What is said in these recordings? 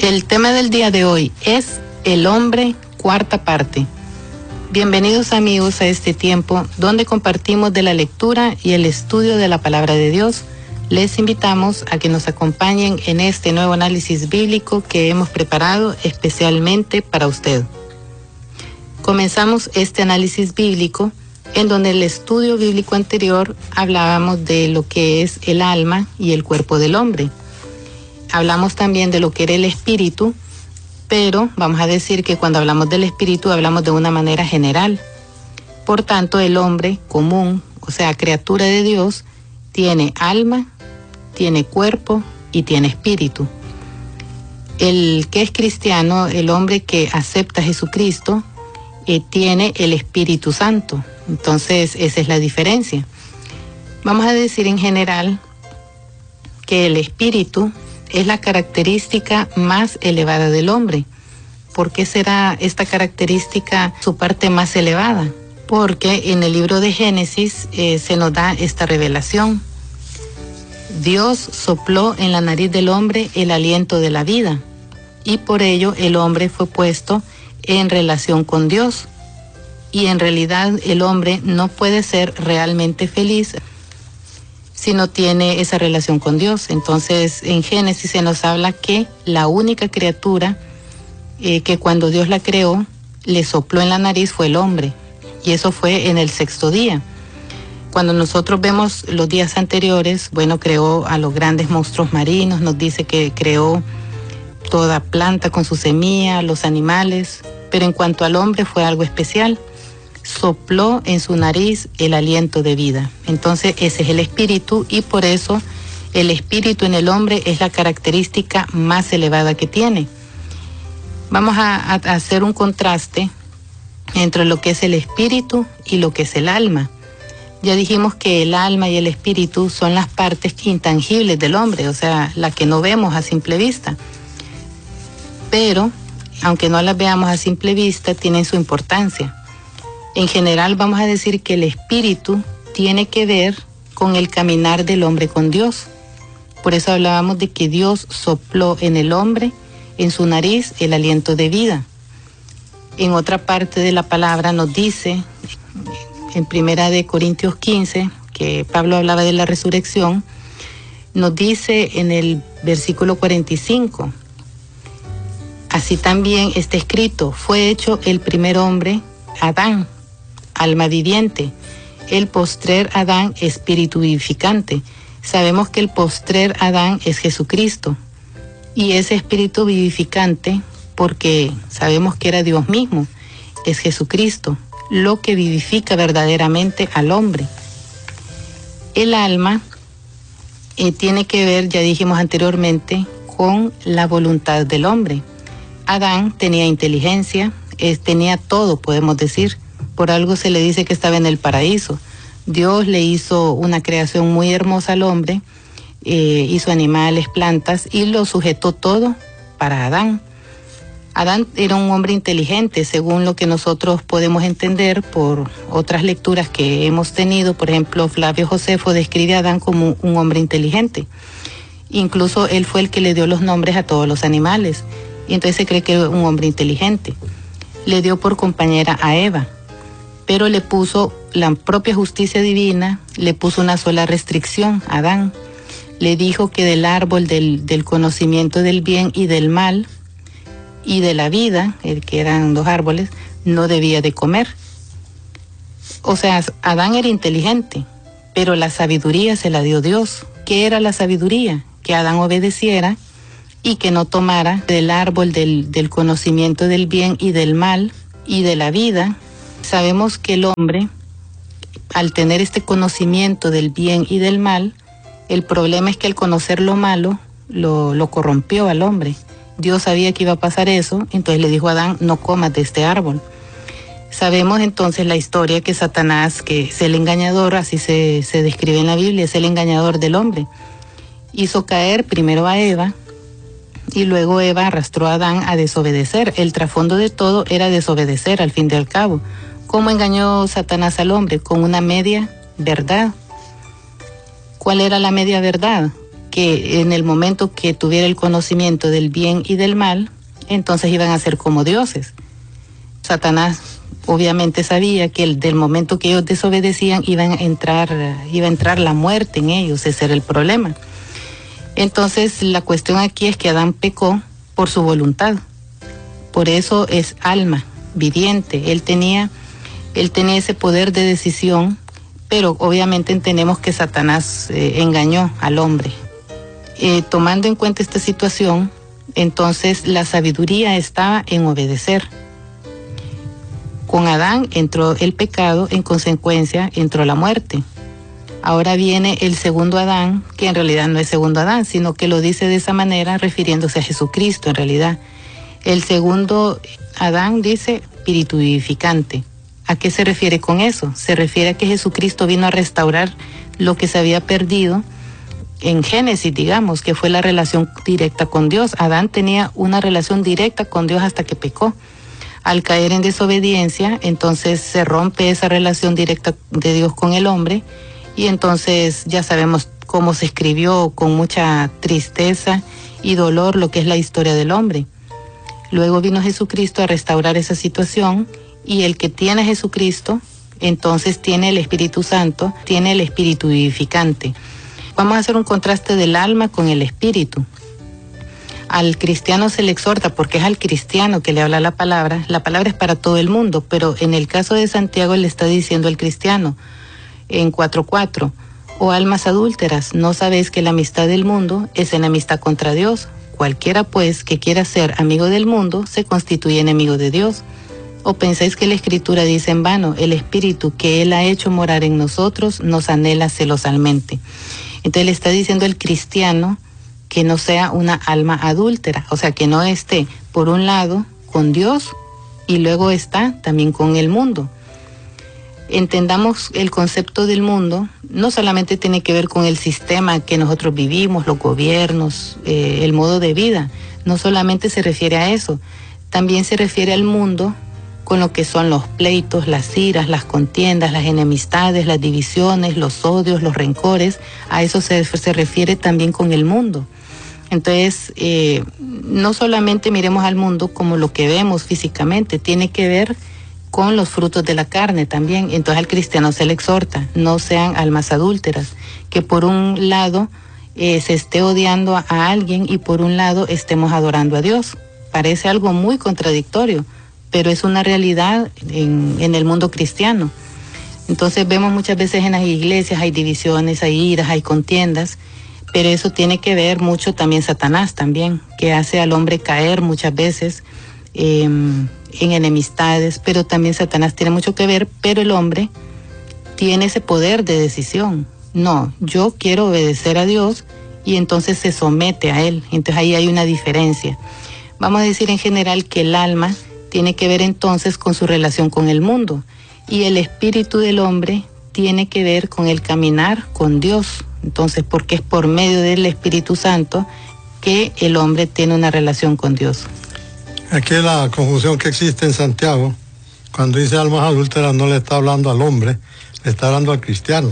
El tema del día de hoy es el hombre, cuarta parte. Bienvenidos amigos a este tiempo donde compartimos de la lectura y el estudio de la palabra de Dios. Les invitamos a que nos acompañen en este nuevo análisis bíblico que hemos preparado especialmente para usted. Comenzamos este análisis bíblico en donde el estudio bíblico anterior hablábamos de lo que es el alma y el cuerpo del hombre. Hablamos también de lo que era el espíritu, pero vamos a decir que cuando hablamos del espíritu hablamos de una manera general. Por tanto, el hombre común, o sea, criatura de Dios, tiene alma, tiene cuerpo y tiene espíritu. El que es cristiano, el hombre que acepta a Jesucristo, tiene el Espíritu Santo. Entonces, esa es la diferencia. Vamos a decir en general que el espíritu es la característica más elevada del hombre. ¿Por qué será esta característica su parte más elevada? Porque en el libro de Génesis se nos da esta revelación. Dios sopló en la nariz del hombre el aliento de la vida y por ello el hombre fue puesto en relación con Dios. Y en realidad el hombre no puede ser realmente feliz si no tiene esa relación con Dios. Entonces en Génesis se nos habla que la única criatura que cuando Dios la creó le sopló en la nariz fue el hombre, y eso fue en el sexto día. Cuando nosotros vemos los días anteriores, bueno, creó a los grandes monstruos marinos, nos dice que creó toda planta con su semilla, los animales, pero en cuanto al hombre fue algo especial. Sopló en su nariz el aliento de vida. Entonces ese es el espíritu, y por eso el espíritu en el hombre es la característica más elevada que tiene. Vamos a hacer un contraste entre lo que es el espíritu y lo que es el alma. Ya dijimos que el alma y el espíritu son las partes intangibles del hombre, o sea, la que no vemos a simple vista. Pero, aunque no las veamos a simple vista, tienen su importancia. En general vamos a decir que el espíritu tiene que ver con el caminar del hombre con Dios. Por eso hablábamos de que Dios sopló en el hombre, en su nariz, el aliento de vida. En otra parte de la palabra nos dice, en 1 Corintios 15, que Pablo hablaba de la resurrección, nos dice en el versículo 45, así también está escrito, fue hecho el primer hombre, Adán, alma viviente, el postrer Adán, espíritu vivificante. Sabemos que el postrer Adán es Jesucristo, y ese espíritu vivificante, porque sabemos que era Dios mismo, es Jesucristo, lo que vivifica verdaderamente al hombre. El alma tiene que ver, ya dijimos anteriormente, con la voluntad del hombre. Adán tenía inteligencia, tenía todo, podemos decir. Por algo se le dice que estaba en el paraíso. Dios le hizo una creación muy hermosa al hombre, hizo animales, plantas, y lo sujetó todo para Adán. Adán era un hombre inteligente, según lo que nosotros podemos entender por otras lecturas que hemos tenido. Por ejemplo, Flavio Josefo describe a Adán como un hombre inteligente. Incluso él fue el que le dio los nombres a todos los animales, y entonces se cree que era un hombre inteligente. Le dio por compañera a Eva, pero le puso la propia justicia divina, le puso una sola restricción a Adán. Le dijo que del árbol del conocimiento del bien y del mal y de la vida, que eran dos árboles, no debía de comer. O sea, Adán era inteligente, pero la sabiduría se la dio Dios. ¿Qué era la sabiduría? Que Adán obedeciera y que no tomara del árbol del conocimiento del bien y del mal y de la vida. Sabemos que el hombre, al tener este conocimiento del bien y del mal, el problema es que al conocer lo malo, lo corrompió al hombre. Dios sabía que iba a pasar eso, entonces le dijo a Adán, no comas de este árbol. Sabemos entonces la historia que Satanás, que es el engañador, así se describe en la Biblia, es el engañador del hombre. Hizo caer primero a Eva, y luego Eva arrastró a Adán a desobedecer. El trasfondo de todo era desobedecer al fin y al cabo. ¿Cómo engañó Satanás al hombre? Con una media verdad. ¿Cuál era la media verdad? que en el momento que tuviera el conocimiento del bien y del mal, entonces iban a ser como dioses. Satanás obviamente sabía que del momento que ellos desobedecían iba a entrar la muerte en ellos, ese era el problema. Entonces la cuestión aquí es que Adán pecó por su voluntad, por eso es alma viviente, él tenía ese poder de decisión, pero obviamente entendemos que Satanás engañó al hombre. Tomando en cuenta esta situación, entonces la sabiduría estaba en obedecer. Con Adán entró el pecado, en consecuencia entró la muerte. Ahora viene el segundo Adán, que en realidad no es segundo Adán, sino que lo dice de esa manera refiriéndose a Jesucristo en realidad. El segundo Adán dice espíritu vivificante. ¿A qué se refiere con eso? Se refiere a que Jesucristo vino a restaurar lo que se había perdido en Génesis, digamos, que fue la relación directa con Dios. Adán tenía una relación directa con Dios hasta que pecó. Al caer en desobediencia, entonces se rompe esa relación directa de Dios con el hombre, y entonces ya sabemos cómo se escribió con mucha tristeza y dolor lo que es la historia del hombre. Luego vino Jesucristo a restaurar esa situación, y el que tiene a Jesucristo, entonces tiene el Espíritu Santo, tiene el Espíritu vivificante. Vamos a hacer un contraste del alma con el espíritu. Al cristiano se le exhorta, porque es al cristiano que le habla la palabra es para todo el mundo, pero en el caso de Santiago le está diciendo al cristiano, en 4:4, oh almas adúlteras, ¿no sabéis que la amistad del mundo es enemistad contra Dios? Cualquiera pues que quiera ser amigo del mundo se constituye enemigo de Dios. ¿O pensáis que la Escritura dice en vano, el Espíritu que Él ha hecho morar en nosotros nos anhela celosamente? Entonces le está diciendo el cristiano que no sea una alma adúltera, o sea, que no esté por un lado con Dios y luego está también con el mundo. Entendamos el concepto del mundo, no solamente tiene que ver con el sistema que nosotros vivimos, los gobiernos, el modo de vida, no solamente se refiere a eso, también se refiere al mundo con lo que son los pleitos, las iras, las contiendas, las enemistades, las divisiones, los odios, los rencores. A eso se refiere también con el mundo. Entonces, no solamente miremos al mundo como lo que vemos físicamente, tiene que ver con los frutos de la carne también. Entonces al cristiano se le exhorta, no sean almas adúlteras, que por un lado se esté odiando a alguien y por un lado estemos adorando a Dios. Parece algo muy contradictorio, pero es una realidad en el mundo cristiano. Entonces vemos muchas veces en las iglesias hay divisiones, hay iras, hay contiendas, pero eso tiene que ver mucho también Satanás también, que hace al hombre caer muchas veces en enemistades, pero también Satanás tiene mucho que ver, pero el hombre tiene ese poder de decisión. No, yo quiero obedecer a Dios y entonces se somete a Él. Entonces ahí hay una diferencia. Vamos a decir en general que el alma tiene que ver entonces con su relación con el mundo y el espíritu del hombre tiene que ver con el caminar con Dios. Entonces, porque es por medio del Espíritu Santo que el hombre tiene una relación con Dios. Aquí la confusión que existe en Santiago, cuando dice almas adúlteras, no le está hablando al hombre, le está hablando al cristiano.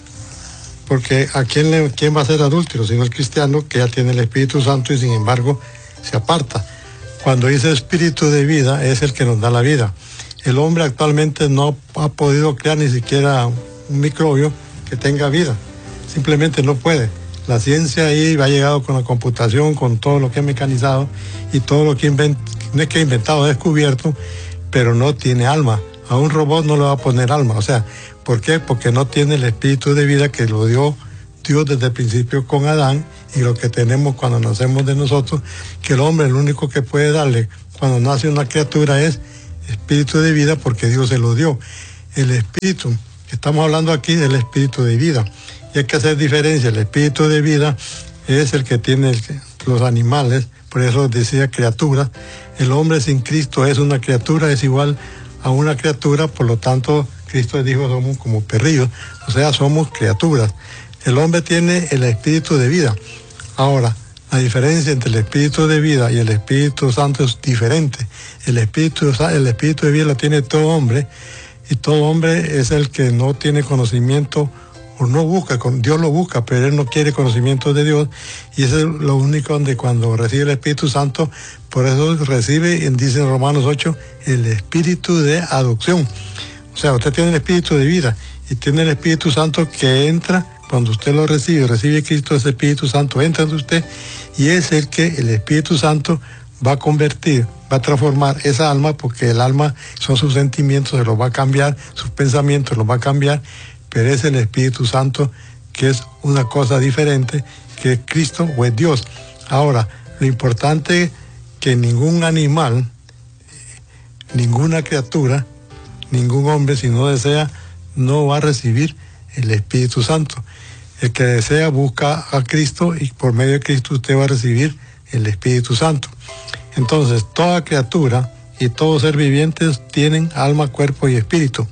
Porque ¿a quién va a ser adúltero? Sino el cristiano que ya tiene el Espíritu Santo y sin embargo se aparta. Cuando dice espíritu de vida, es el que nos da la vida. El hombre actualmente no ha podido crear ni siquiera un microbio que tenga vida. Simplemente no puede. La ciencia ahí ha llegado con la computación, con todo lo que es mecanizado y todo lo que no es que ha inventado, ha descubierto, pero no tiene alma. A un robot no le va a poner alma. O sea, ¿por qué? Porque no tiene el espíritu de vida que lo dio Dios desde el principio con Adán, y lo que tenemos cuando nacemos de nosotros, que el hombre lo único que puede darle cuando nace una criatura es espíritu de vida, porque Dios se lo dio. El espíritu que estamos hablando aquí es el espíritu de vida, y hay que hacer diferencia. El espíritu de vida es el que tiene los animales, por eso decía criatura. El hombre sin Cristo es una criatura, es igual a una criatura, por lo tanto Cristo dijo somos como perrillos, o sea, somos criaturas. El hombre tiene el espíritu de vida. Ahora, la diferencia entre el espíritu de vida y el Espíritu Santo es diferente. El espíritu de vida lo tiene todo hombre, y todo hombre es el que no tiene conocimiento no busca, Dios lo busca, pero él no quiere conocimiento de Dios, y eso es lo único donde cuando recibe el Espíritu Santo, por eso recibe, dice en Romanos 8, el Espíritu de adopción. O sea, usted tiene el Espíritu de vida, y tiene el Espíritu Santo que entra, cuando usted lo recibe a Cristo, ese Espíritu Santo entra en usted, y es el que el Espíritu Santo va a convertir, va a transformar esa alma, porque el alma son sus sentimientos, se los va a cambiar, sus pensamientos los va a cambiar, pero es el Espíritu Santo que es una cosa diferente, que es Cristo o es Dios. Ahora, lo importante es que ningún animal, ninguna criatura, ningún hombre, si no desea, no va a recibir el Espíritu Santo. El que desea busca a Cristo, y por medio de Cristo usted va a recibir el Espíritu Santo. Entonces, toda criatura y todo ser viviente tienen alma, cuerpo y espíritu,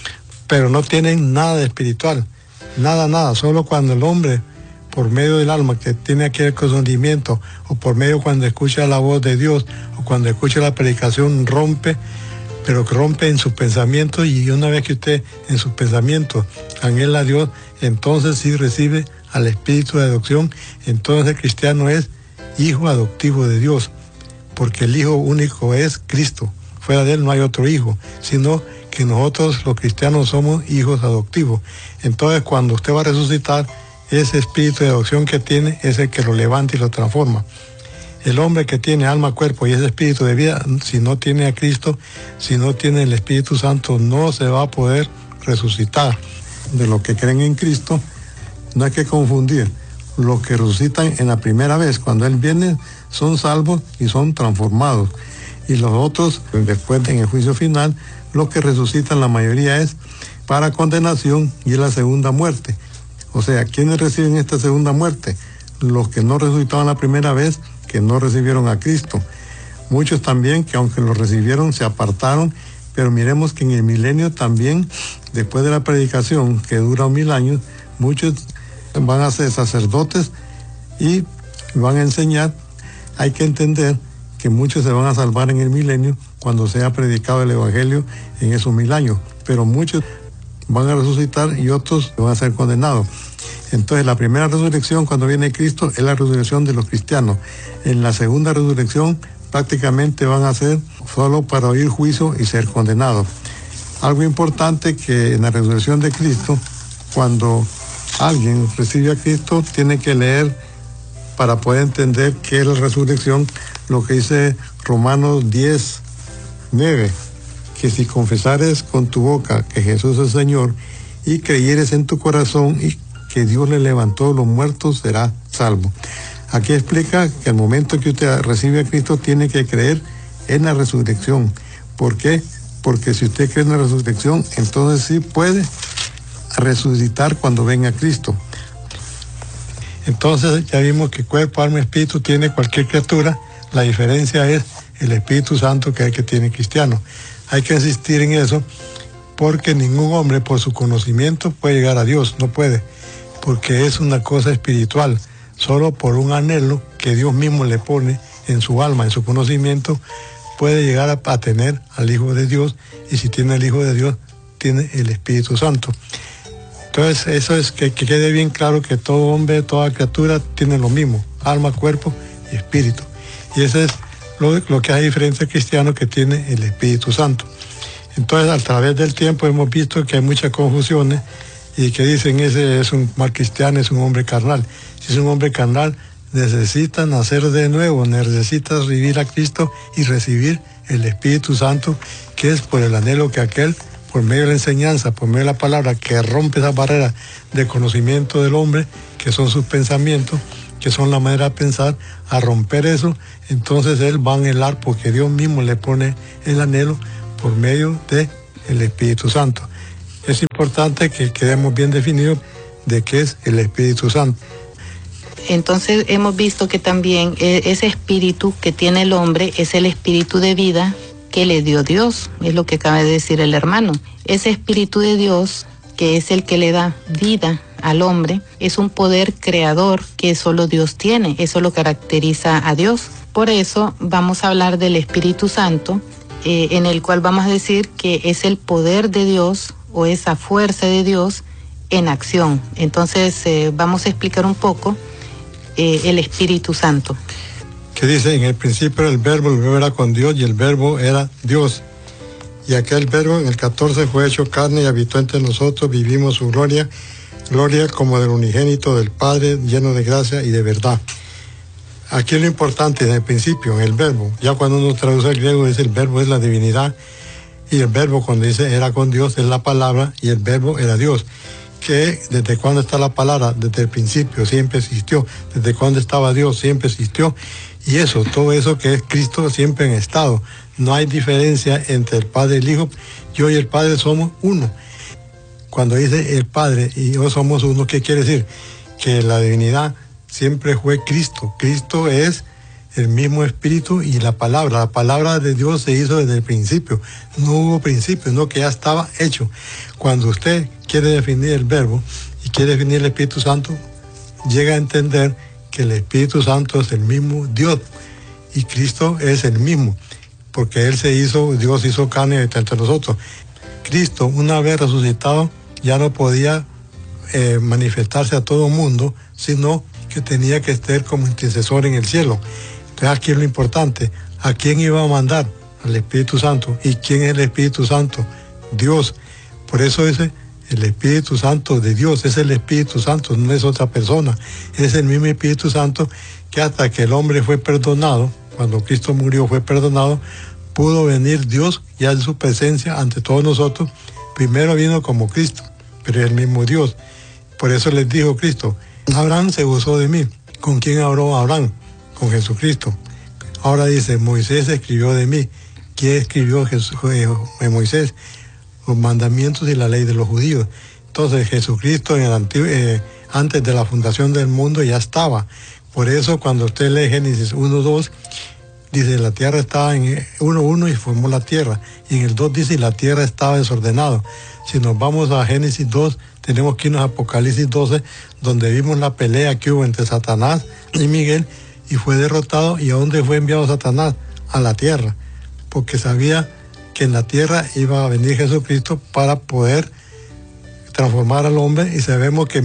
pero no tienen nada de espiritual, nada. Solo cuando el hombre, por medio del alma que tiene aquel conocimiento, o por medio cuando escucha la voz de Dios, o cuando escucha la predicación, rompe, pero que rompe en sus pensamientos, y una vez que usted en sus pensamientos anhela a Dios, entonces sí recibe al Espíritu de adopción. Entonces el cristiano es hijo adoptivo de Dios, porque el hijo único es Cristo. Fuera de él no hay otro hijo, sino que nosotros los cristianos somos hijos adoptivos. Entonces cuando usted va a resucitar, ese espíritu de adopción que tiene es el que lo levanta y lo transforma. El hombre que tiene alma, cuerpo y ese espíritu de vida, si no tiene a Cristo, si no tiene el Espíritu Santo, no se va a poder resucitar. De los que creen en Cristo, no hay que confundir. Los que resucitan en la primera vez, cuando Él viene, son salvos y son transformados. Y los otros, después en el juicio final, los que resucitan, la mayoría es para condenación, y es la segunda muerte. O sea, ¿quiénes reciben esta segunda muerte? Los que no resucitaron la primera vez, que no recibieron a Cristo. Muchos también que aunque lo recibieron se apartaron, pero miremos que en el milenio también, después de la predicación que dura 1000 años, muchos van a ser sacerdotes y van a enseñar. Hay que entender que muchos se van a salvar en el milenio cuando sea predicado el Evangelio en esos 1000 años, pero muchos van a resucitar y otros van a ser condenados. Entonces la primera resurrección cuando viene Cristo es la resurrección de los cristianos. En la segunda resurrección prácticamente van a ser solo para oír juicio y ser condenados. Algo importante que en la resurrección de Cristo, cuando alguien recibe a Cristo, tiene que leer para poder entender qué es la resurrección, lo que dice Romanos 10:9, que si confesares con tu boca que Jesús es Señor y creyeres en tu corazón y que Dios le levantó de los muertos, será salvo. Aquí explica que al momento que usted recibe a Cristo tiene que creer en la resurrección. ¿Por qué? Porque si usted cree en la resurrección, entonces sí puede resucitar cuando venga Cristo. Entonces ya vimos que cuerpo, alma, espíritu tiene cualquier criatura. La diferencia es el Espíritu Santo, que es el que tiene cristiano. Hay que insistir en eso, porque ningún hombre por su conocimiento puede llegar a Dios, no puede, porque es una cosa espiritual. Solo por un anhelo que Dios mismo le pone en su alma, en su conocimiento, puede llegar a tener al Hijo de Dios, y si tiene el Hijo de Dios, tiene el Espíritu Santo. Entonces eso es que quede bien claro que todo hombre, toda criatura tiene lo mismo, alma, cuerpo y espíritu. Y eso es lo que hace diferencia al cristiano, que tiene el Espíritu Santo. Entonces a través del tiempo hemos visto que hay muchas confusiones, y que dicen ese es un mal cristiano, es un hombre carnal. Si es un hombre carnal, necesita nacer de nuevo, necesita recibir a Cristo y recibir el Espíritu Santo, que es por el anhelo que aquel, por medio de la enseñanza, por medio de la palabra, que rompe esa barrera de conocimiento del hombre, que son sus pensamientos, que son la manera de pensar. A romper eso, entonces él va a anhelar, porque Dios mismo le pone el anhelo por medio del Espíritu Santo. Es importante que quedemos bien definidos de qué es el Espíritu Santo. Entonces hemos visto que también ese espíritu que tiene el hombre es el espíritu de vida que le dio Dios, es lo que acaba de decir el hermano. Ese espíritu de Dios, que es el que le da vida al hombre, es un poder creador que solo Dios tiene, eso lo caracteriza a Dios. Por eso vamos a hablar del Espíritu Santo, en el cual vamos a decir que es el poder de Dios, o esa fuerza de Dios en acción. Entonces vamos a explicar un poco el Espíritu Santo. Que dice, en el principio era el verbo era con Dios y el verbo era Dios. Y aquel verbo en el 14 fue hecho carne y habitó entre nosotros, vivimos su gloria, gloria como del unigénito del Padre, lleno de gracia y de verdad. Aquí es lo importante, en el principio, en el verbo. Ya cuando uno traduce al griego dice el verbo es la divinidad, y el verbo cuando dice era con Dios es la palabra, y el verbo era Dios. Que desde cuándo está la palabra, desde el principio siempre existió, desde cuándo estaba Dios siempre existió, y eso, todo eso que es Cristo siempre en estado. No hay diferencia entre el Padre y el Hijo. Yo y el Padre somos uno. Cuando dice el Padre y yo somos uno, ¿qué quiere decir? Que la divinidad siempre fue Cristo. Cristo es el mismo Espíritu y la palabra de Dios se hizo desde el principio. No hubo principio, no, que ya estaba hecho. Cuando usted quiere definir el verbo y quiere definir el Espíritu Santo, llega a entender que el Espíritu Santo es el mismo Dios y Cristo es el mismo, porque Él se hizo, Dios hizo carne entre nosotros. Cristo, una vez resucitado, ya no podía manifestarse a todo el mundo, sino que tenía que estar como intercesor en el cielo. Entonces aquí es lo importante, ¿a quién iba a mandar? Al Espíritu Santo. ¿Y quién es el Espíritu Santo? Dios. Por eso dice, el Espíritu Santo de Dios, es el Espíritu Santo, no es otra persona. Es el mismo Espíritu Santo que hasta que el hombre fue perdonado, cuando Cristo murió fue perdonado, pudo venir Dios ya en su presencia ante todos nosotros. Primero vino como Cristo, pero es el mismo Dios. Por eso les dijo Cristo, Abraham se gozó de mí. ¿Con quién habló Abraham? Con Jesucristo. Ahora dice, Moisés escribió de mí. ¿Quién escribió Moisés? Los mandamientos y la ley de los judíos. Entonces Jesucristo en el antiguo, antes de la fundación del mundo ya estaba. Por eso cuando usted lee Génesis 1:2, dice, la tierra estaba en 1:1 y formó la tierra. Y en el 2 dice, y la tierra estaba desordenada. Si nos vamos a Génesis 2, tenemos que irnos a Apocalipsis 12, donde vimos la pelea que hubo entre Satanás y Miguel, y fue derrotado. ¿Y a dónde fue enviado Satanás? A la tierra, porque sabía que en la tierra iba a venir Jesucristo para poder transformar al hombre, y sabemos que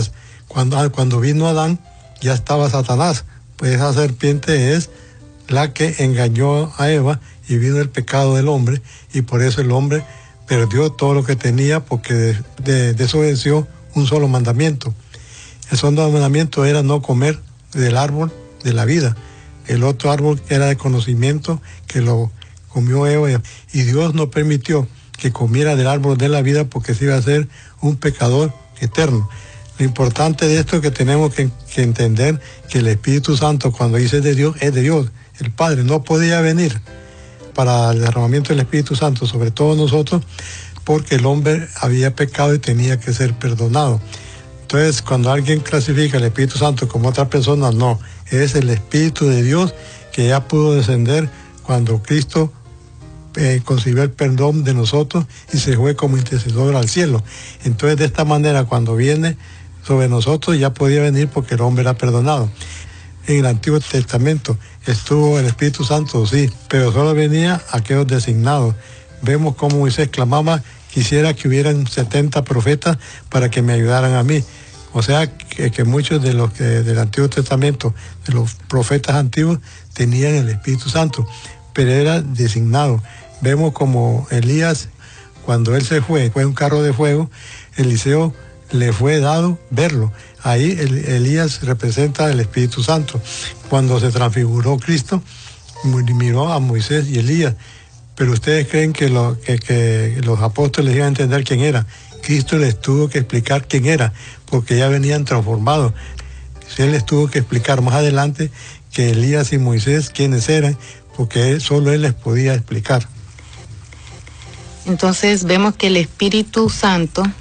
cuando vino Adán, ya estaba Satanás, pues esa serpiente es la que engañó a Eva y vino el pecado del hombre, y por eso el hombre perdió todo lo que tenía, porque desobedeció un solo mandamiento. El solo mandamiento era no comer del árbol de la vida. El otro árbol era de conocimiento, que lo comió Eva, y Dios no permitió que comiera del árbol de la vida, porque se iba a ser un pecador eterno. Lo importante de esto es que tenemos que entender que el Espíritu Santo, cuando dice de Dios, es de Dios. El Padre no podía venir para el derramamiento del Espíritu Santo sobre todos nosotros, porque el hombre había pecado y tenía que ser perdonado. Entonces, cuando alguien clasifica el Espíritu Santo como otra persona, no, es el Espíritu de Dios que ya pudo descender cuando Cristo concibió el perdón de nosotros y se fue como intercesor al cielo. Entonces, de esta manera, cuando viene sobre nosotros, ya podía venir porque el hombre era perdonado. En el Antiguo Testamento estuvo el Espíritu Santo, sí, pero solo venía a aquellos designados. Vemos cómo Moisés clamaba, quisiera que hubieran 70 profetas para que me ayudaran a mí. O sea, que muchos de los del Antiguo Testamento, de los profetas antiguos, tenían el Espíritu Santo, pero era designado. Vemos como Elías, cuando él se fue un carro de fuego, Eliseo le fue dado verlo. Ahí Elías representa el Espíritu Santo. Cuando se transfiguró Cristo, miró a Moisés y Elías. Pero ustedes creen que los apóstoles iban a entender quién era. Cristo les tuvo que explicar quién era, porque ya venían transformados. Él les tuvo que explicar más adelante que Elías y Moisés quiénes eran, porque solo él les podía explicar. Entonces vemos que el Espíritu Santo